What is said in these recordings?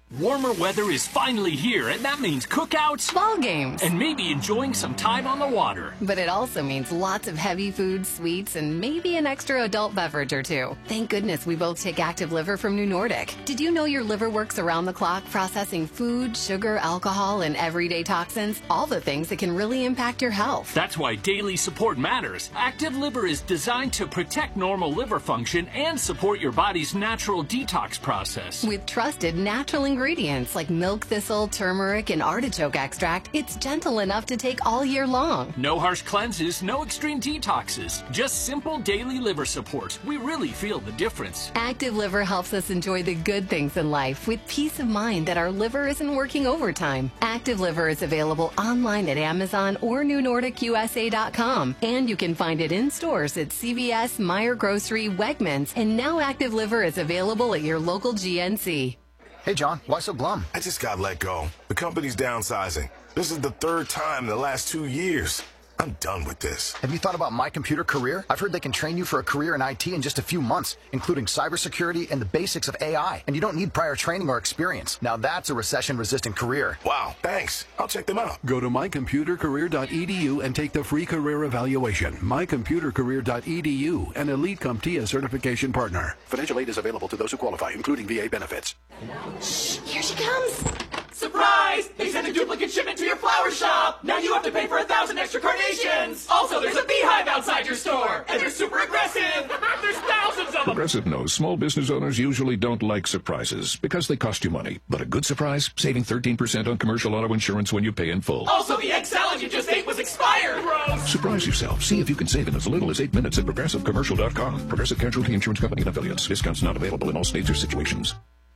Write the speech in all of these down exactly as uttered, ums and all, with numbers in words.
Warmer weather is finally here, and that means cookouts, ball games, and maybe enjoying some time on the water. But it also means lots of heavy food, sweets, and maybe an extra adult beverage or two. Thank goodness we both take Active Liver from New Nordic. Did you know your liver works around the clock processing food, sugar, alcohol, and everyday toxins? All the things that can really impact your health. That's why daily support matters. Active Liver is designed to protect normal liver function and support your body's natural detox process. With trusted natural ingredients. Ingredients like milk thistle, turmeric, and artichoke extract, it's gentle enough to take all year long. No harsh cleanses, no extreme detoxes, just simple daily liver support. We really feel the difference. Active Liver helps us enjoy the good things in life with peace of mind that our liver isn't working overtime. Active Liver is available online at Amazon or New Nordic U S A dot com, and you can find it in stores at C V S, Meijer Grocery, Wegmans, and now Active Liver is available at your local G N C. Hey, John, why so glum? I just got let go. The company's downsizing. This is the third time in the last two years. I'm done with this. Have you thought about My Computer Career? I've heard they can train you for a career in I T in just a few months, including cybersecurity and the basics of A I. And you don't need prior training or experience. Now that's a recession-resistant career. Wow, thanks. I'll check them out. Go to my computer career dot e d u and take the free career evaluation. my computer career dot e d u, an Elite CompTIA certification partner. Financial aid is available to those who qualify, including V A benefits. Shh, here she comes. Surprise! They sent a duplicate shipment to your flower shop! Now you have to pay for a thousand extra carnations! Also, there's a beehive outside your store! And they're super aggressive! There's thousands of them! Progressive knows small business owners usually don't like surprises because they cost you money. But a good surprise? Saving thirteen percent on commercial auto insurance when you pay in full. Also, the egg salad you just ate was expired! Gross! Surprise yourself. See if you can save in as little as eight minutes at progressive commercial dot com. Progressive Casualty Insurance Company and affiliates. Discounts not available in all states or situations.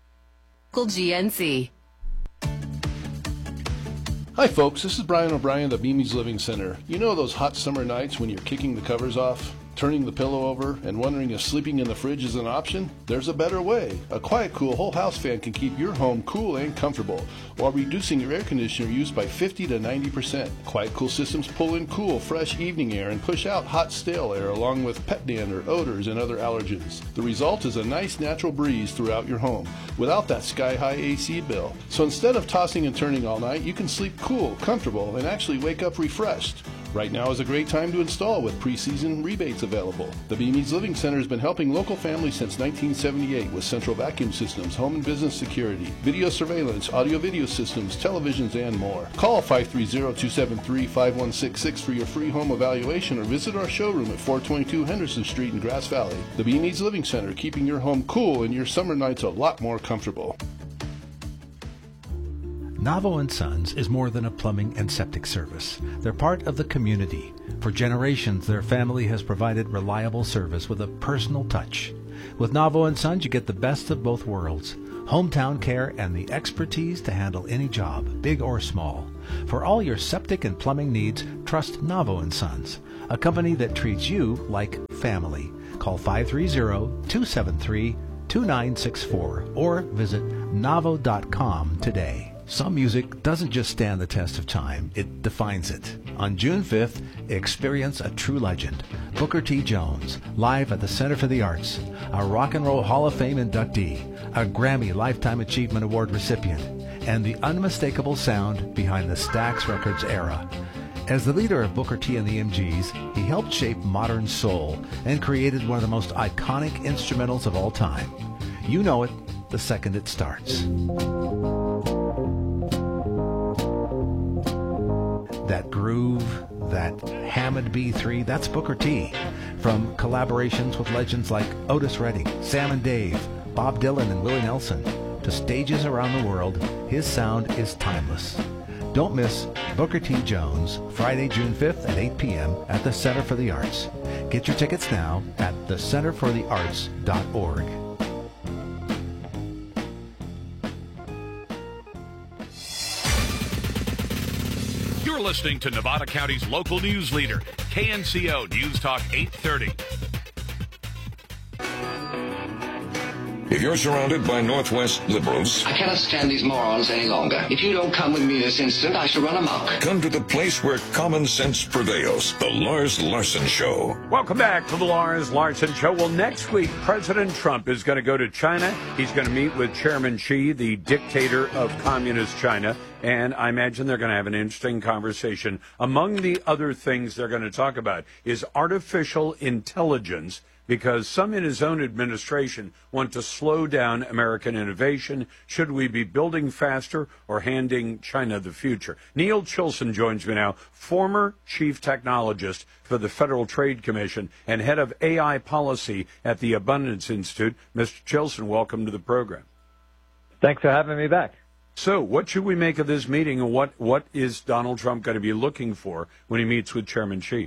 G N C. Hi folks, this is Brian O'Brien of Mimi's Living Center. You know those hot summer nights when you're kicking the covers off, turning the pillow over, and wondering if sleeping in the fridge is an option? There's a better way. A Quiet Cool whole house fan can keep your home cool and comfortable while reducing your air conditioner use by fifty to ninety percent. Quiet Cool systems pull in cool, fresh evening air and push out hot, stale air along with pet dander, odors, and other allergens. The result is a nice natural breeze throughout your home without that sky-high A C bill. So instead of tossing and turning all night, you can sleep cool, comfortable, and actually wake up refreshed. Right now is a great time to install with pre-season rebates available. The Beamies Living Center has been helping local families since nineteen seventy-eight with central vacuum systems, home and business security, video surveillance, audio-video systems, televisions, and more. Call five three zero, two seven three, five one six six for your free home evaluation or visit our showroom at four twenty-two Henderson Street in Grass Valley. The Beamies Living Center, keeping your home cool and your summer nights a lot more comfortable. Navo and Sons is more than a plumbing and septic service. They're part of the community. For generations, their family has provided reliable service with a personal touch. With Navo and Sons, you get the best of both worlds. Hometown care and the expertise to handle any job, big or small. For all your septic and plumbing needs, trust Navo and Sons, a company that treats you like family. Call five three zero, two seven three, two nine six four or visit navo dot com today. Some music doesn't just stand the test of time, it defines it. On June fifth, experience a true legend, Booker T. Jones, live at the Center for the Arts, a Rock and Roll Hall of Fame inductee, a Grammy Lifetime Achievement Award recipient, and the unmistakable sound behind the Stax Records era. As the leader of Booker T and the M Gs, he helped shape modern soul and created one of the most iconic instrumentals of all time. You know it the second it starts. That groove, that Hammond B three, that's Booker T. From collaborations with legends like Otis Redding, Sam and Dave, Bob Dylan and Willie Nelson, to stages around the world, his sound is timeless. Don't miss Booker T. Jones, Friday, June fifth at eight p.m. at the Center for the Arts. Get your tickets now at the center for the arts dot org. You're listening to Nevada County's local news leader, K N C O News Talk eight thirty. If you're surrounded by Northwest liberals, I cannot stand these morons any longer. If you don't come with me this instant, I shall run amok. come to the place where common sense prevails. The Lars Larson Show. Welcome back to the Lars Larson Show. Well, next week, President Trump is going to go to China. He's going to meet with Chairman Xi, the dictator of communist China. And I imagine they're going to have an interesting conversation. Among the other things they're going to talk about is artificial intelligence, because some in his own administration want to slow down American innovation. Should we be building faster or handing China the future? Neil Chilson joins me now, former chief technologist for the Federal Trade Commission and head of A I policy at the Abundance Institute. Mister Chilson, welcome to the program. Thanks for having me back. So what should we make of this meeting, and what, what is Donald Trump going to be looking for when he meets with Chairman Xi?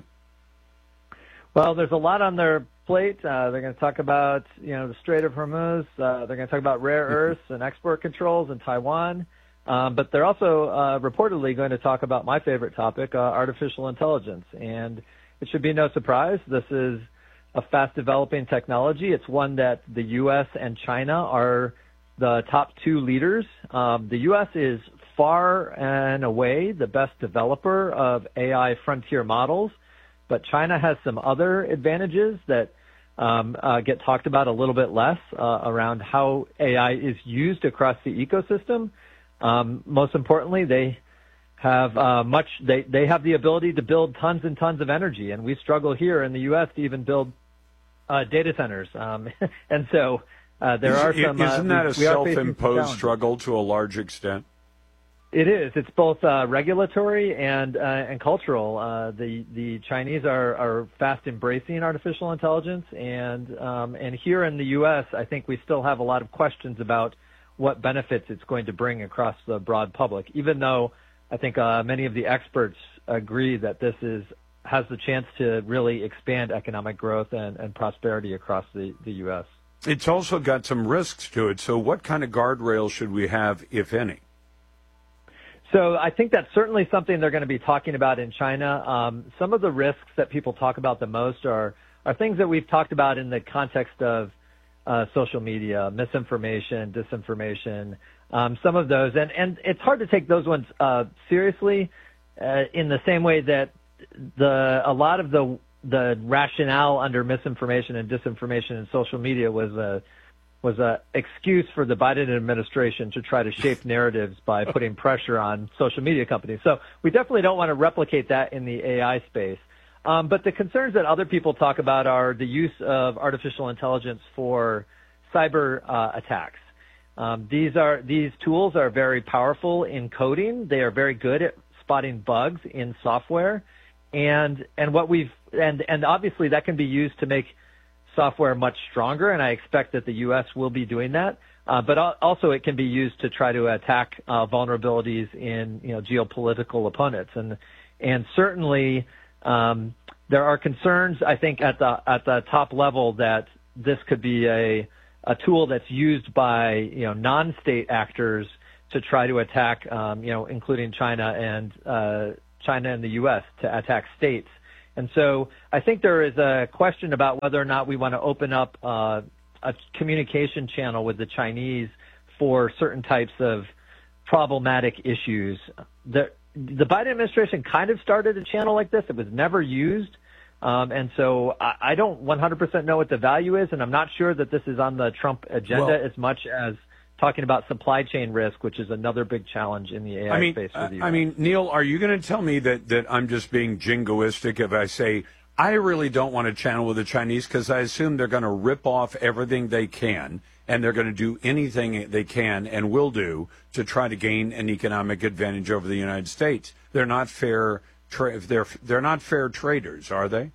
Well, there's a lot on their plate. Uh, they're going to talk about, you know, the Strait of Hormuz. Uh, they're going to talk about rare earths and export controls in Taiwan. Um, but they're also uh, reportedly going to talk about my favorite topic, uh, artificial intelligence. And it should be no surprise, this is a fast-developing technology. It's one that the U S and China are the top two leaders. Um, the U S is far and away the best developer of A I frontier models. But China has some other advantages that um, uh, get talked about a little bit less uh, around how A I is used across the ecosystem. Um, most importantly, they have uh, much. They they have the ability to build tons and tons of energy, and we struggle here in the U S to even build uh, data centers. Um, and so uh, there Is, are some. Isn't uh, that a self-imposed struggle to a large extent? It is. It's both uh, regulatory and uh, and cultural. Uh, the the Chinese are, are fast embracing artificial intelligence, and um, and here in the U S, I think we still have a lot of questions about what benefits it's going to bring across the broad public. Even though I think uh, many of the experts agree that this is has the chance to really expand economic growth and, and prosperity across the, the U S. It's also got some risks to it. So, what kind of guardrails should we have, if any? So I think that's certainly something they're going to be talking about in China. Um, some of the risks that people talk about the most are, are things that we've talked about in the context of uh, social media, misinformation, disinformation, um, some of those. And, and it's hard to take those ones uh, seriously uh, in the same way that the a lot of the the rationale under misinformation and disinformation in social media was a was a excuse for the Biden administration to try to shape narratives by putting pressure on social media companies. So we definitely don't want to replicate that in the A I space. Um, but the concerns that other people talk about are the use of artificial intelligence for cyber uh, attacks. Um, these are these tools are very powerful in coding. They are very good at spotting bugs in software, and and what we've and and obviously that can be used to make software much stronger, and I expect that the U S will be doing that. Uh, but also it can be used to try to attack uh, vulnerabilities in, you know, geopolitical opponents. And and certainly um, there are concerns, I think, at the at the top level that this could be a a tool that's used by, you know, non-state actors to try to attack, um, you know, including China and uh, China and the U S to attack states. And so I think there is a question about whether or not we want to open up uh, a communication channel with the Chinese for certain types of problematic issues. The, the Biden administration kind of started a channel like this. It was never used. Um, and so I, I don't one hundred percent know what the value is, and I'm not sure that this is on the Trump agenda well, as much as talking about supply chain risk, which is another big challenge in the A I I mean, space for the U S. I mean, Neil, are you going to tell me that, that I'm just being jingoistic if I say I really don't want to channel with the Chinese because I assume they're going to rip off everything they can and they're going to do anything they can and will do to try to gain an economic advantage over the United States? They're not fair. Tra- they're they're not fair traders, are they?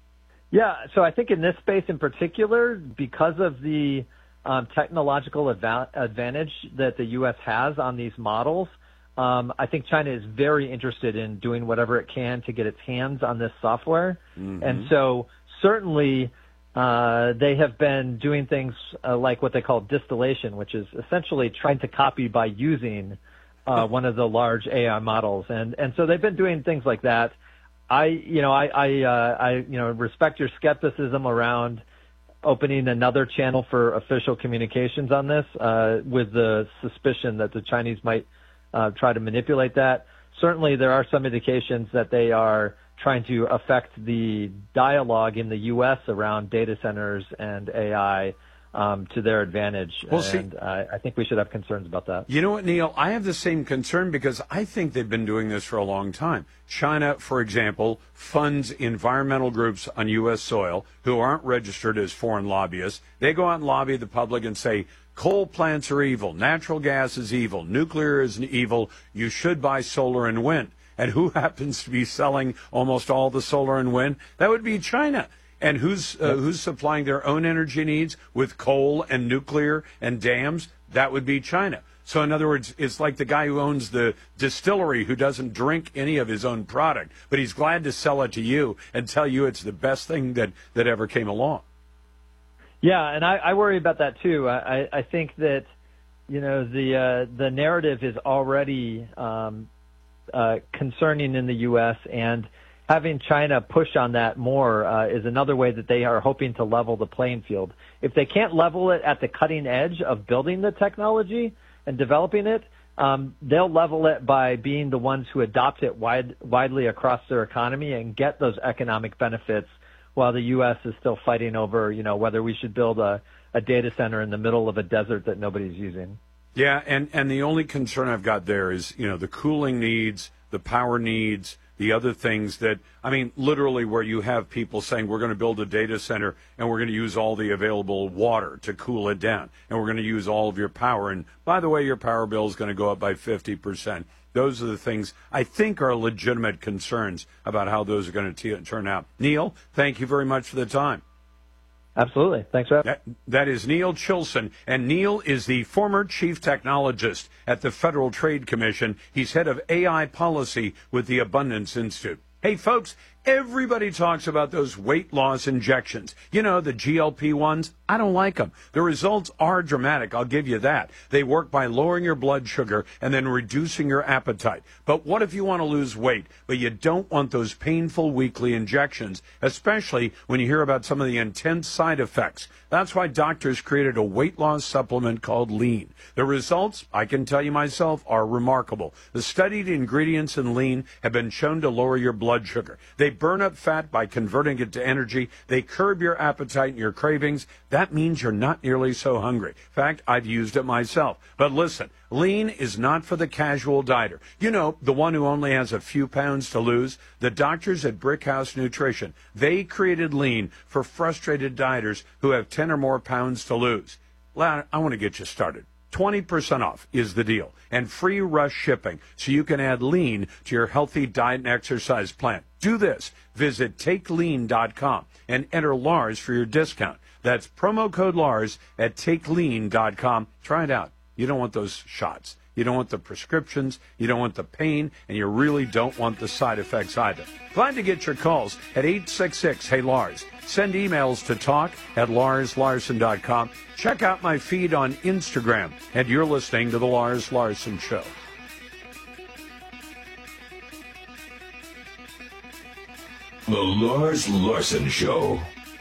Yeah. So I think in this space in particular, because of the Um, technological adva- advantage that the U S has on these models, um, I think China is very interested in doing whatever it can to get its hands on this software. Mm-hmm. And so certainly uh, they have been doing things uh, like what they call distillation, which is essentially trying to copy by using uh, one of the large A I models. And, and so they've been doing things like that. I, you know, I, I, uh, I, you know, respect your skepticism around opening another channel for official communications on this, uh, with the suspicion that the Chinese might uh, try to manipulate that. Certainly, there are some indications that they are trying to affect the dialogue in the U S around data centers and A I um, to their advantage. Well, and see, uh, I think we should have concerns about that. You know what, Neil? I have the same concern because I think they've been doing this for a long time. China, for example, funds environmental groups on U S soil who aren't registered as foreign lobbyists. They go out and lobby the public and say, coal plants are evil, natural gas is evil, nuclear is evil, you should buy solar and wind. And who happens to be selling almost all the solar and wind? That would be China. And who's uh, who's supplying their own energy needs with coal and nuclear and dams? That would be China. So in other words, it's like the guy who owns the distillery who doesn't drink any of his own product, but he's glad to sell it to you and tell you it's the best thing that, that ever came along. Yeah, and I, I worry about that too. I, I think that, you know, the uh, the narrative is already um, uh, concerning in the U S, and having China push on that more uh, is another way that they are hoping to level the playing field. If they can't level it at the cutting edge of building the technology and developing it, um, they'll level it by being the ones who adopt it wide, widely across their economy and get those economic benefits, while the U S is still fighting over, you know, whether we should build a, a data center in the middle of a desert that nobody's using. Yeah, and, and the only concern I've got there is, you know, the cooling needs, the power needs, the other things that, I mean, literally where you have people saying we're going to build a data center and we're going to use all the available water to cool it down, and we're going to use all of your power. And by the way, your power bill is going to go up by fifty percent. Those are the things I think are legitimate concerns about how those are going to t- turn out. Neil, thank you very much for the time. Absolutely. Thanks for having me. That, that is Neil Chilson, and Neil is the former chief technologist at the Federal Trade Commission. He's head of A I policy with the Abundance Institute. Hey, folks, everybody talks about those weight loss injections. You know, the G L P ones. I don't like them. The results are dramatic, I'll give you that. They work by lowering your blood sugar and then reducing your appetite. But what if you want to lose weight, but you don't want those painful weekly injections, especially when you hear about some of the intense side effects? That's why doctors created a weight loss supplement called Lean. The results, I can tell you myself, are remarkable. The studied ingredients in Lean have been shown to lower your blood sugar. They burn up fat by converting it to energy. They curb your appetite and your cravings. That means you're not nearly so hungry. In fact, I've used it myself. But listen, Lean is not for the casual dieter. You know, the one who only has a few pounds to lose. The doctors at Brickhouse Nutrition, they created Lean for frustrated dieters who have ten or more pounds to lose. Well, I want to get you started. twenty percent off is the deal, and free rush shipping so you can add Lean to your healthy diet and exercise plan. Do this. Visit take lean dot com and enter Lars for your discount. That's promo code Lars at take lean dot com. Try it out. You don't want those shots. You don't want the prescriptions. You don't want the pain, and you really don't want the side effects either. Glad to get your calls at eight six six, hey Lars. Send emails to talk at lars larson dot com. Check out my feed on Instagram, and you're listening to The Lars Larson Show. The Lars Larson Show.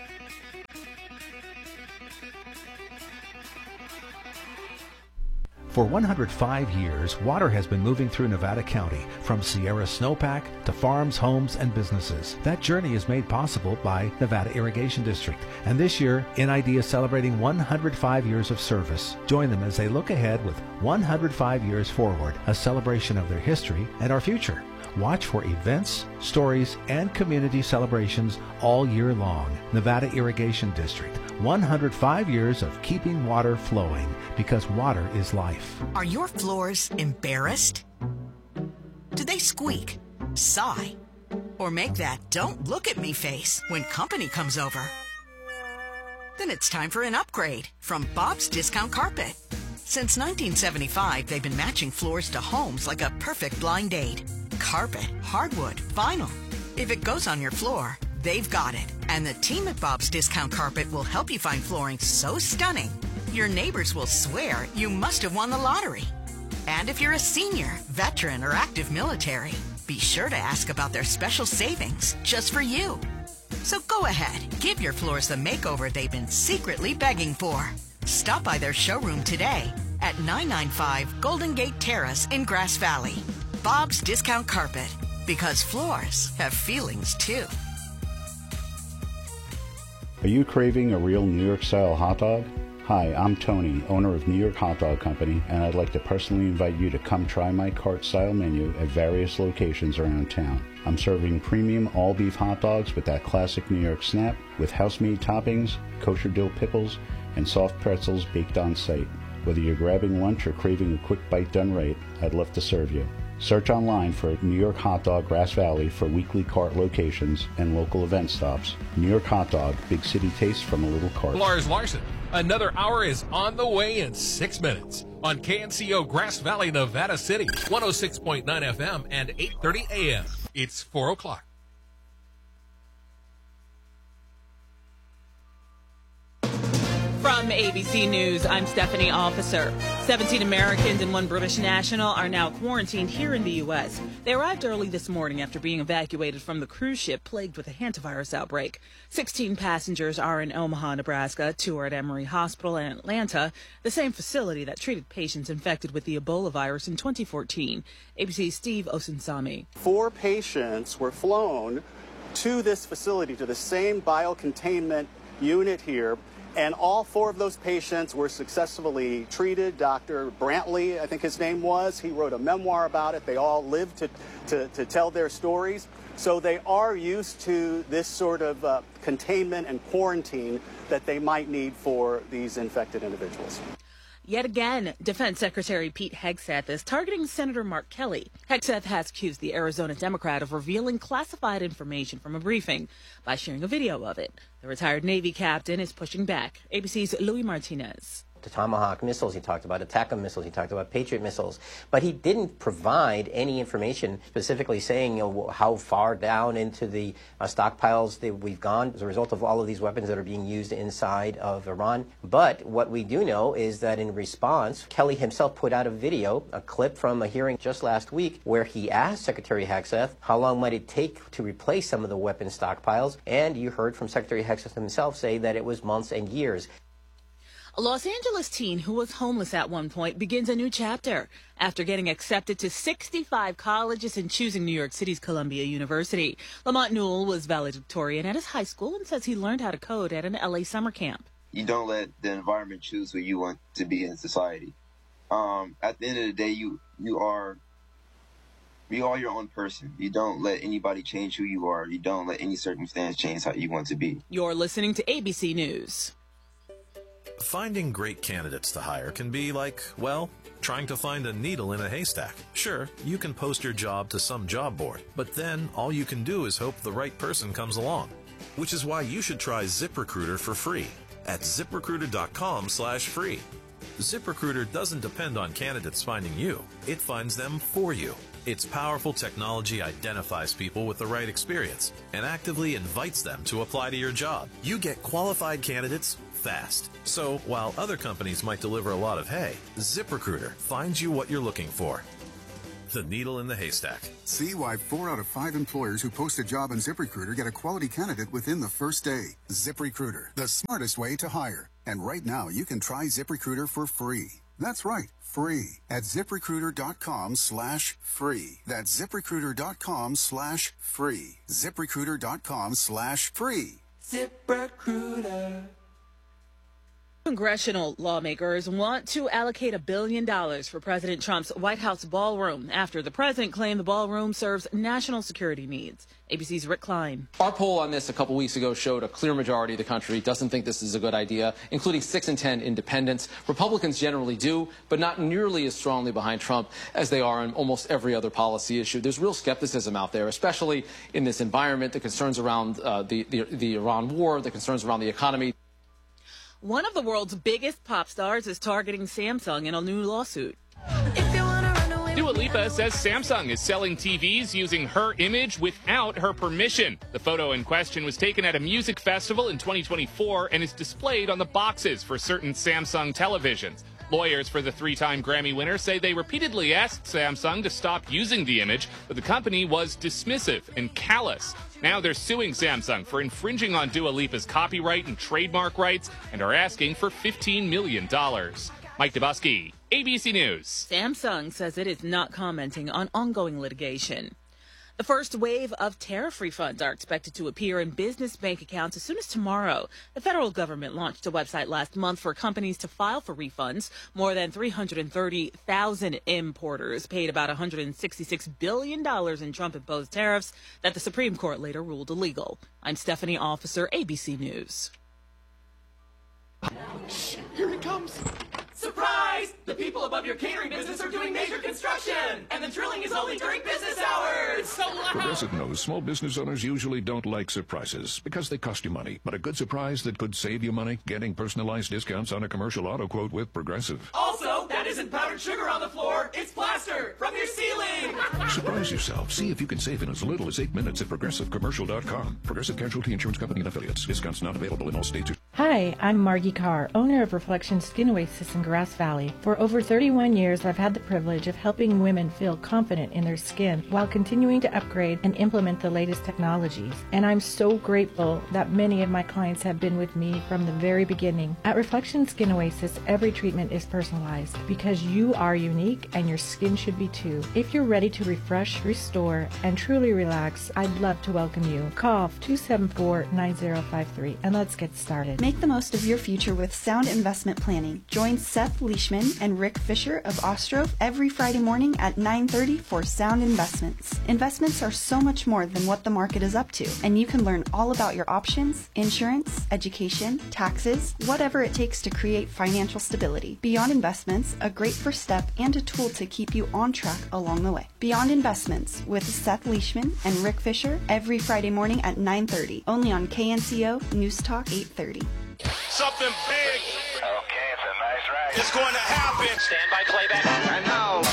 For one hundred five years, water has been moving through Nevada County, from Sierra Snowpack to farms, homes, and businesses. That journey is made possible by Nevada Irrigation District. And this year, N I D is celebrating one hundred five years of service. Join them as they look ahead with one hundred five years forward, a celebration of their history and our future. Watch for events, stories, and community celebrations all year long. Nevada Irrigation District, one hundred five years of keeping water flowing, because water is life. Are your floors embarrassed? Do they squeak, sigh, or make that "don't look at me" face when company comes over? Then it's time for an upgrade from Bob's Discount Carpet. Since nineteen seventy-five, they've been matching floors to homes like a perfect blind date. Carpet, hardwood, vinyl. If it goes on your floor, they've got it. And the team at Bob's Discount Carpet will help you find flooring so stunning, your neighbors will swear you must have won the lottery. And if you're a senior, veteran, or active military, be sure to ask about their special savings just for you. So go ahead, give your floors the makeover they've been secretly begging for. Stop by their showroom today at nine ninety-five Golden Gate Terrace in Grass Valley. Bob's Discount Carpet, because floors have feelings too. Are you craving a real New York-style hot dog? Hi, I'm Tony, owner of New York Hot Dog Company, and I'd like to personally invite you to come try my cart-style menu at various locations around town. I'm serving premium all-beef hot dogs with that classic New York snap, with house-made toppings, kosher dill pickles, and soft pretzels baked on site. Whether you're grabbing lunch or craving a quick bite done right, I'd love to serve you. Search online for New York Hot Dog Grass Valley for weekly cart locations and local event stops. New York Hot Dog, big city taste from a little cart. Lars Larson, another hour is on the way in six minutes on K N C O Grass Valley, Nevada City, one oh six point nine F M and eight thirty A M. It's four o'clock. From A B C News, I'm Stephanie Officer. seventeen Americans and one British national are now quarantined here in the U S. They arrived early this morning after being evacuated from the cruise ship plagued with a hantavirus outbreak. sixteen passengers are in Omaha, Nebraska. Two are at Emory Hospital in Atlanta, the same facility that treated patients infected with the Ebola virus in twenty fourteen. A B C's Steve Osinsami. Four patients were flown to this facility, to the same biocontainment unit here. And all four of those patients were successfully treated. Doctor Brantley, I think his name was, he wrote a memoir about it. They all lived to, to, to tell their stories. So they are used to this sort of uh, containment and quarantine that they might need for these infected individuals. Yet again, Defense Secretary Pete Hegseth is targeting Senator Mark Kelly. Hegseth has accused the Arizona Democrat of revealing classified information from a briefing by sharing a video of it. The retired Navy captain is pushing back. A B C's Louis Martinez. The Tomahawk missiles he talked about, ATACMS missiles he talked about, Patriot missiles, but he didn't provide any information specifically saying, you know, how far down into the uh, stockpiles that we've gone as a result of all of these weapons that are being used inside of Iran. But what we do know is that in response, Kelly himself put out a video, a clip from a hearing just last week, where he asked Secretary Hegseth how long might it take to replace some of the weapon stockpiles, and you heard from Secretary Hegseth himself say that it was months and years. A Los Angeles teen who was homeless at one point begins a new chapter after getting accepted to sixty-five colleges and choosing New York City's Columbia University. Lamont Newell was valedictorian at his high school and says he learned how to code at an L A summer camp. You don't let the environment choose who you want to be in society. Um, at the end of the day, you you are you are your own person. You don't let anybody change who you are. You don't let any circumstance change how you want to be. You're listening to A B C News. Finding great candidates to hire can be like, well, trying to find a needle in a haystack. Sure, you can post your job to some job board, but then all you can do is hope the right person comes along. Which is why you should try ZipRecruiter for free at ZipRecruiter.com slash free. ZipRecruiter doesn't depend on candidates finding you. It finds them for you. Its powerful technology identifies people with the right experience and actively invites them to apply to your job. You get qualified candidates fast. So while other companies might deliver a lot of hay, ZipRecruiter finds you what you're looking for. The needle in the haystack. See why four out of five employers who post a job on ZipRecruiter get a quality candidate within the first day. ZipRecruiter, the smartest way to hire. And right now, you can try ZipRecruiter for free. That's right, free at ZipRecruiter.com slash free. That's ZipRecruiter.com slash free. ZipRecruiter.com slash free. ZipRecruiter. Congressional lawmakers want to allocate a billion dollars for President Trump's White House ballroom after the president claimed the ballroom serves national security needs. A B C's Rick Klein. Our poll on this a couple weeks ago showed a clear majority of the country doesn't think this is a good idea, including six in ten independents. Republicans generally do, but not nearly as strongly behind Trump as they are on almost every other policy issue. There's real skepticism out there, especially in this environment, the concerns around uh, the, the, the Iran war, the concerns around the economy. One of the world's biggest pop stars is targeting Samsung in a new lawsuit. Dua Lipa says Samsung is selling T Vs using her image without her permission. The photo in question was taken at a music festival in twenty twenty-four and is displayed on the boxes for certain Samsung televisions. Lawyers for the three-time Grammy winner say they repeatedly asked Samsung to stop using the image, but the company was dismissive and callous. Now they're suing Samsung for infringing on Dua Lipa's copyright and trademark rights and are asking for fifteen million dollars. Mike Dubusky, A B C News. Samsung says it is not commenting on ongoing litigation. The first wave of tariff refunds are expected to appear in business bank accounts as soon as tomorrow. The federal government launched a website last month for companies to file for refunds. More than three hundred thirty thousand importers paid about one hundred sixty-six billion dollars in Trump-imposed tariffs that the Supreme Court later ruled illegal. I'm Stephanie Officer, A B C News. Shh, here it comes. Surprise! The people above your catering business are doing major construction, and the drilling is only during business hours. It's so loud. Progressive knows small business owners usually don't like surprises because they cost you money. But a good surprise that could save you money, getting personalized discounts on a commercial auto quote with Progressive. Also, that isn't powdered sugar on the floor. It's plaster from your ceiling. Surprise yourself. See if you can save in as little as eight minutes at progressive commercial dot com. Progressive Casualty Insurance Company and Affiliates. Discounts not available in all states. Hi, I'm Margie Carr, owner of Reflection Skin Oasis in Grass Valley. For over thirty-one years, I've had the privilege of helping women feel confident in their skin while continuing to upgrade and implement the latest technologies. And I'm so grateful that many of my clients have been with me from the very beginning. At Reflection Skin Oasis, every treatment is personalized because you are unique and your skin should be too. If you're ready to refresh, restore, and truly relax, I'd love to welcome you. Call two seven four, nine zero five three and let's get started. Make the most of your future with sound investment planning. Join Seth Leishman and Rick Fisher of Ostrov every Friday morning at nine thirty for Sound Investments. Investments are so much more than what the market is up to, and you can learn all about your options, insurance, education, taxes, whatever it takes to create financial stability. Beyond Investments, a great first step and a tool to keep you on track along the way. Beyond Investments with Seth Leishman and Rick Fisher every Friday morning at nine thirty, only on K N C O News Talk eight thirty. Something big. Okay, it's a nice ride. It's going to happen. Stand by playback. And now,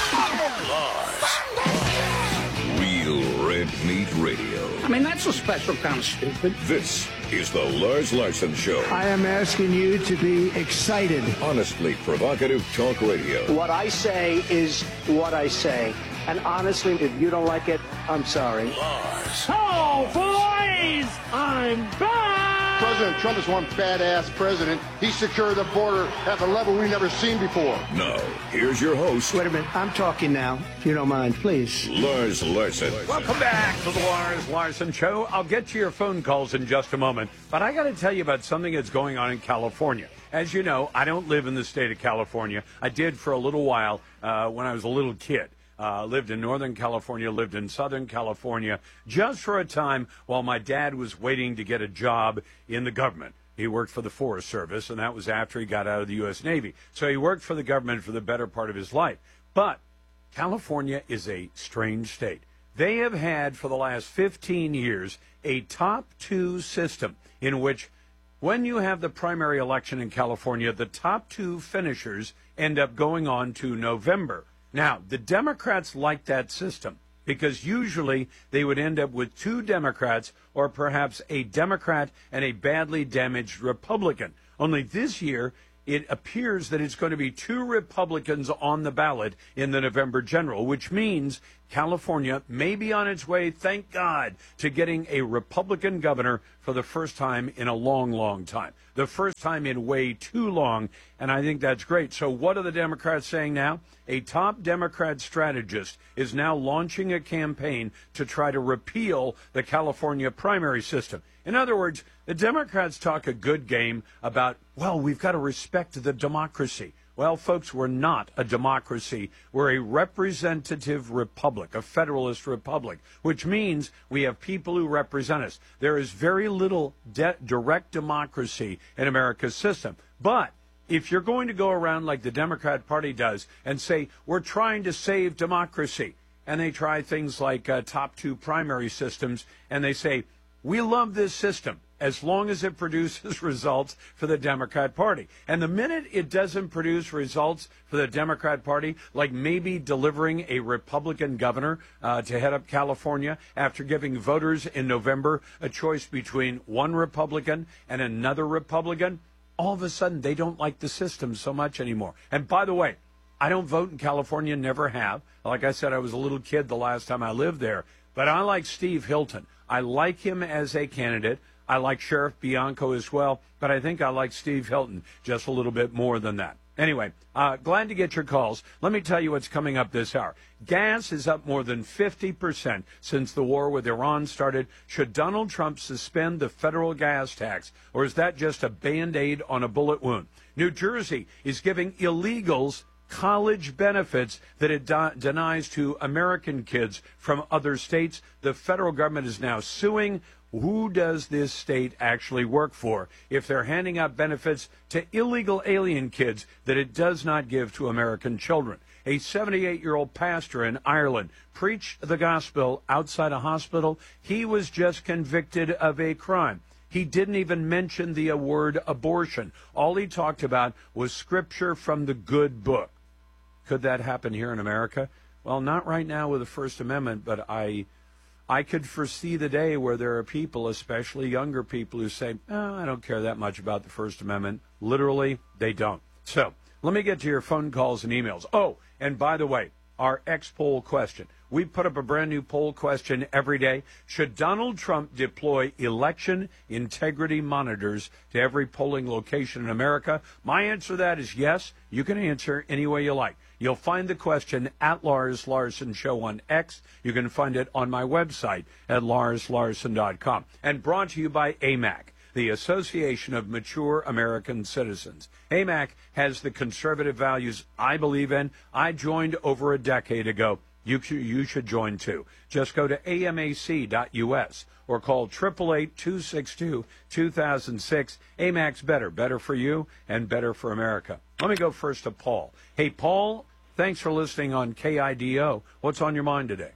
Lars. Real Red Meat Radio. I mean, that's a special kind of stupid. This is the Lars Larson Show. I am asking you to be excited. Honestly provocative talk radio. What I say is what I say. And honestly, if you don't like it, I'm sorry. Lars. Oh, boys! I'm back! President Trump is one badass president. He secured the border at a level we've never seen before. Now, here's your host. Wait a minute. I'm talking now, if you don't mind, please. Lars Larson. Welcome back to the Lars Larson Show. I'll get to your phone calls in just a moment, but I got to tell you about something that's going on in California. As you know, I don't live in the state of California. I did for a little while uh, when I was a little kid. Uh, lived in Northern California, lived in Southern California, just for a time while my dad was waiting to get a job in the government. He worked for the Forest Service, and that was after he got out of the U S Navy. So he worked for the government for the better part of his life. But California is a strange state. They have had, for the last fifteen years, a top two system in which when you have the primary election in California, the top two finishers end up going on to November. Now, the Democrats like that system because usually they would end up with two Democrats or perhaps a Democrat and a badly damaged Republican. Only this year, it appears that it's going to be two Republicans on the ballot in the November general, which means California may be on its way, thank God, to getting a Republican governor for the first time in a long, long time. The first time in way too long, and I think that's great. So what are the Democrats saying now? A top Democrat strategist is now launching a campaign to try to repeal the California primary system. In other words, the Democrats talk a good game about, well, we've got to respect the democracy. Well, folks, we're not a democracy. We're a representative republic, a federalist republic, which means we have people who represent us. There is very little de- direct democracy in America's system. But if you're going to go around like the Democrat Party does and say, we're trying to save democracy, and they try things like uh, top two primary systems, and they say, we love this system as long as it produces results for the Democrat Party. And the minute it doesn't produce results for the Democrat Party, like maybe delivering a Republican governor uh, to head up California after giving voters in November a choice between one Republican and another Republican, all of a sudden they don't like the system so much anymore. And by the way, I don't vote in California, never have. Like I said, I was a little kid the last time I lived there. But I like Steve Hilton. I like him as a candidate. I like Sheriff Bianco as well. But I think I like Steve Hilton just a little bit more than that. Anyway, uh, glad to get your calls. Let me tell you what's coming up this hour. Gas is up more than fifty percent since the war with Iran started. Should Donald Trump suspend the federal gas tax, or is that just a Band-Aid on a bullet wound? New Jersey is giving illegals college benefits that it de- denies to American kids from other states. The federal government is now suing. Who does this state actually work for if they're handing out benefits to illegal alien kids that it does not give to American children? A seventy-eight-year-old pastor in Ireland preached the gospel outside a hospital. He was just convicted of a crime. He didn't even mention the word abortion. All he talked about was scripture from the good book. Could that happen here in America? Well, not right now with the First Amendment, but I... I could foresee the day where there are people, especially younger people, who say, oh, I don't care that much about the First Amendment. Literally, they don't. So let me get to your phone calls and emails. Oh, and by the way, our X-poll question. We put up a brand new poll question every day. Should Donald Trump deploy election integrity monitors to every polling location in America? My answer to that is yes. You can answer any way you like. You'll find the question at Lars Larson Show on X. You can find it on my website at lars larson dot com. And brought to you by A M A C, the Association of Mature American Citizens. A M A C has the conservative values I believe in. I joined over a decade ago. You, you should join too. Just go to A M A C dot U S or call eight eight eight, two six two, two thousand six. A M A C's better. Better for you and better for America. Let me go first to Paul. Hey, Paul, thanks for listening on K I D O. What's on your mind today?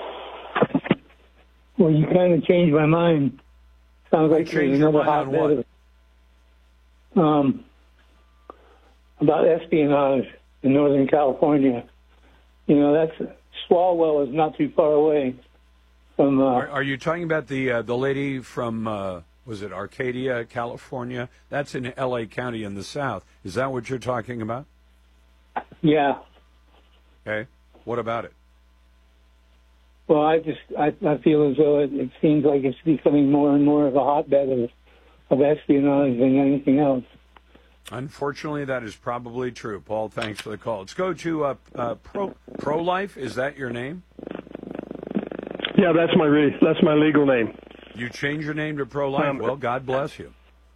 Well, you kind of changed my mind. Sounds like there's another hotbed of um, about espionage in Northern California. You know, that's Swalwell is not too far away from. Uh, are, are you talking about the uh, the lady from uh, was it Arcadia, California? That's in L A County in the South. Is that what you're talking about? Yeah. Okay. What about it? Well, I just I, I feel as though it, it seems like it's becoming more and more of a hotbed of, of espionage than anything else. Unfortunately, that is probably true. Paul, thanks for the call. Let's go to uh, uh, Pro Pro-Life. Is that your name? Yeah, that's my re- that's my legal name. You changed your name to Pro-Life. Um, well, God bless you.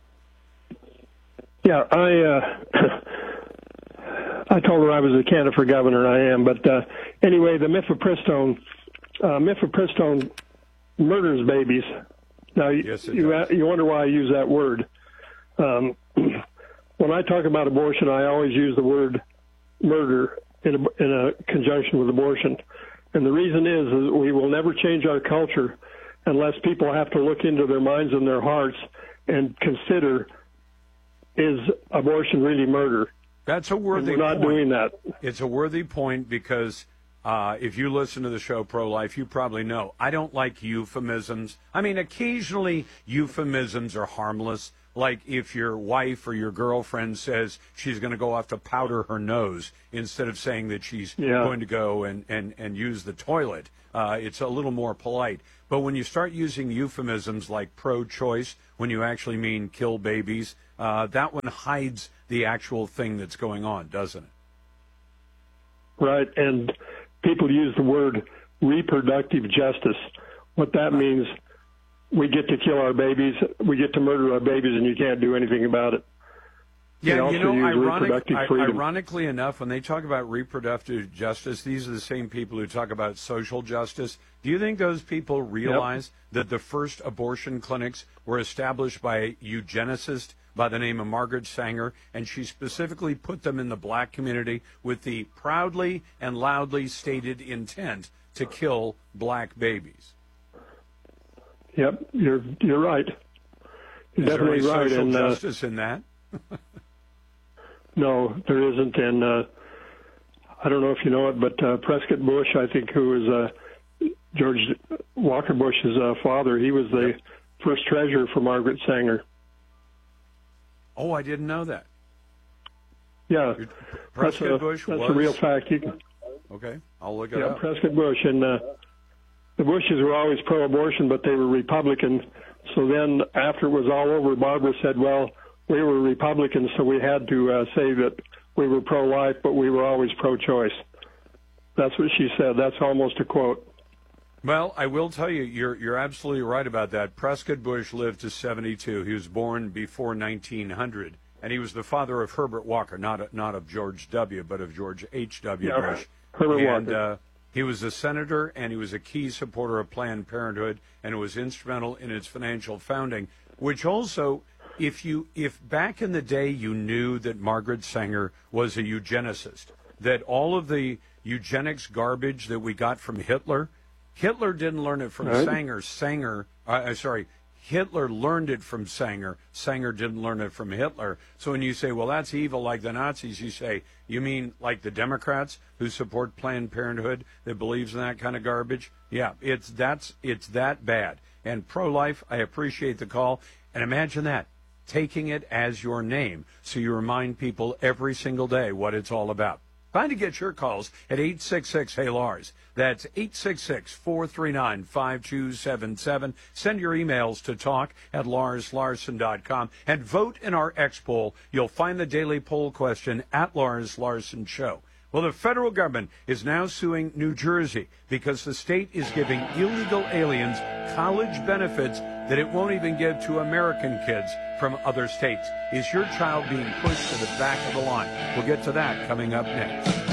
Yeah, I uh, I told her I was a candidate for governor, and I am. But uh, anyway, the mifepristone uh, mifepristone murders babies. Now, yes, you does. you wonder why I use that word. Um, when I talk about abortion, I always use the word murder in a, in a conjunction with abortion. And the reason is, is we will never change our culture unless people have to look into their minds and their hearts and consider, is abortion really murder? That's a worthy and we're not point. doing that. It's a worthy point because uh, if you listen to the show Pro-Life, you probably know I don't like euphemisms. I mean, occasionally euphemisms are harmless. Like if your wife or your girlfriend says she's going to go off to powder her nose instead of saying that she's Yeah. going to go and, and, and use the toilet, uh, it's a little more polite. But when you start using euphemisms like pro-choice, when you actually mean kill babies, uh, that one hides the actual thing that's going on, doesn't it? Right, and people use the word reproductive justice. What that means, we get to kill our babies, we get to murder our babies, and you can't do anything about it. They Yeah, also you know, use ironic, reproductive I- freedom. ironically enough, when they talk about reproductive justice, these are the same people who talk about social justice. Do you think those people realize that the first abortion clinics were established by a eugenicist by the name of Margaret Sanger, and she specifically put them in the black community with the proudly and loudly stated intent to kill black babies? Yep, you're you're right. You're Is there definitely any right. social and, uh, justice in that? No, there isn't. And uh, I don't know if you know it, but uh, Prescott Bush, I think, who was uh, George Walker Bush's uh, father, he was the first treasurer for Margaret Sanger. Oh, I didn't know that. Yeah, Prescott that's a, Bush that's was... a real fact. You can, okay, I'll look it yeah, up. Prescott Bush, and uh, the Bushes were always pro-abortion, but they were Republican. So then after it was all over, Barbara said, well, we were Republicans, so we had to uh, say that we were pro-life, but we were always pro-choice. That's what she said. That's almost a quote. Well, I will tell you, you're you're absolutely right about that. Prescott Bush lived to seventy-two. He was born before nineteen hundred, and he was the father of Herbert Walker, not not of George W., but of George H W. Yeah, Bush. Herbert and, Walker. Uh, he was a senator, and he was a key supporter of Planned Parenthood, and was instrumental in its financial founding, which also, if you if back in the day you knew that Margaret Sanger was a eugenicist, that all of the eugenics garbage that we got from Hitler, Hitler didn't learn it from right. Sanger. Sanger, uh, sorry, Hitler learned it from Sanger. Sanger didn't learn it from Hitler. So when you say, well, that's evil like the Nazis, you say, you mean like the Democrats who support Planned Parenthood that believes in that kind of garbage? Yeah, it's that's it's that bad. And pro-life, I appreciate the call. And imagine that, taking it as your name, so you remind people every single day what it's all about. Trying to get your calls at eight six six, hey Lars. That's eight six six, four three nine, five two seven seven. Send your emails to talk at lars larson dot com and vote in our X poll. You'll find the daily poll question at Lars Larson Show. Well, the federal government is now suing New Jersey because the state is giving illegal aliens college benefits that it won't even give to American kids from other states. Is your child being pushed to the back of the line? We'll get to that coming up next.